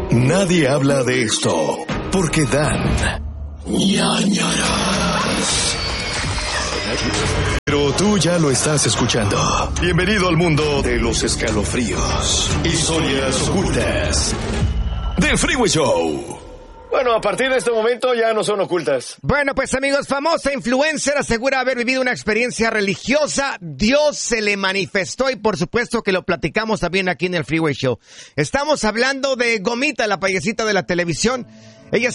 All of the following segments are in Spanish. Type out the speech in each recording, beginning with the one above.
Nadie habla de esto porque dan ñañaras. Pero tú ya lo estás escuchando. Bienvenido al mundo de los escalofríos, historias ocultas del Freeway Show. Bueno, a partir de este momento ya no son ocultas. Bueno, pues amigos, famosa influencer asegura haber vivido una experiencia religiosa. Dios se le manifestó y por supuesto que lo platicamos también aquí en el Freeway Show. Estamos hablando de Gomita, la payasita de la televisión. Ella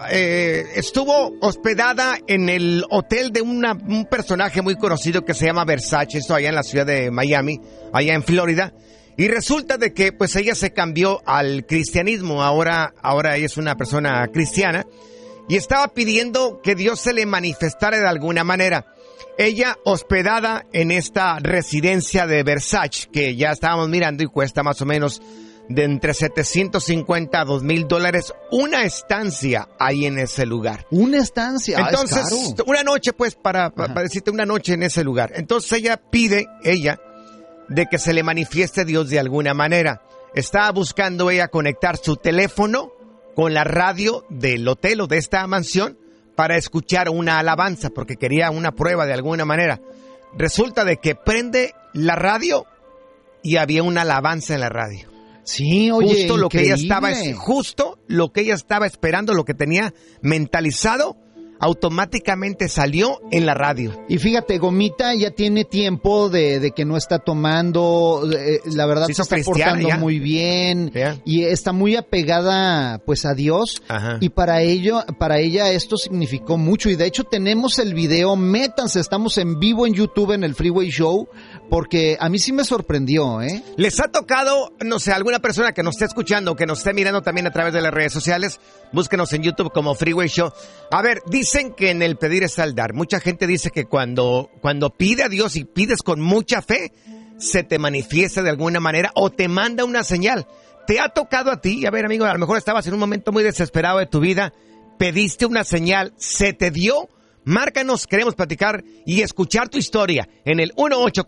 estuvo hospedada en el hotel de un personaje muy conocido que se llama Versace, esto allá en la ciudad de Miami, allá en Florida. Y resulta de que pues ella se cambió al cristianismo, ahora ella es una persona cristiana y estaba pidiendo que Dios se le manifestara de alguna manera. Ella hospedada en esta residencia de Versace, que ya estábamos mirando y cuesta más o menos de entre $750 a $2,000 una estancia ahí en ese lugar. Una estancia, entonces, es caro. Una noche pues para decirte una noche en ese lugar. Entonces ella pide de que se le manifieste Dios de alguna manera. Estaba buscando ella conectar su teléfono con la radio del hotel o de esta mansión para escuchar una alabanza, porque quería una prueba de alguna manera. Resulta de que prende la radio y había una alabanza en la radio. Sí, oye, justo lo increíble. justo lo que ella estaba esperando, lo que tenía mentalizado, automáticamente salió en la radio. Y fíjate, Gomita ya tiene tiempo de que no está tomando, la verdad se está portando muy bien, y está muy apegada pues a Dios. Ajá. Y para ella esto significó mucho, y de hecho tenemos el video, métanse, estamos en vivo en YouTube en el Freeway Show, porque a mí sí me sorprendió, ¿eh? ¿Les ha tocado, no sé, alguna persona que nos esté escuchando, que nos esté mirando también a través de las redes sociales? Búsquenos en YouTube como Freeway Show. A ver, dicen que en el pedir está el dar. Mucha gente dice que cuando pide a Dios y pides con mucha fe, se te manifiesta de alguna manera o te manda una señal. ¿Te ha tocado a ti? A ver, amigo, a lo mejor estabas en un momento muy desesperado de tu vida, pediste una señal, ¿se te dio? Márcanos, queremos platicar y escuchar tu historia en el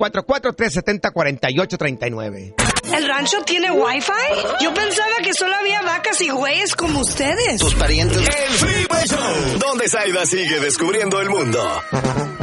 1844-370-4839. ¿El rancho tiene Wi-Fi? Yo pensaba que solo había vacas y güeyes como ustedes. Tus parientes. El Freeway Show, donde Zayda sigue descubriendo el mundo.